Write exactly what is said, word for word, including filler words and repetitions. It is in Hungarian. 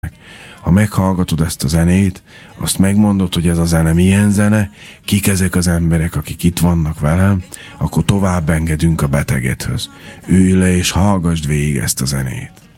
Ha meghallgatod ezt a zenét, azt megmondod, hogy ez a zene milyen zene, kik ezek az emberek, akik itt vannak velem, akkor tovább engedünk a betegedhöz. Ülj le és hallgassd végig ezt a zenét.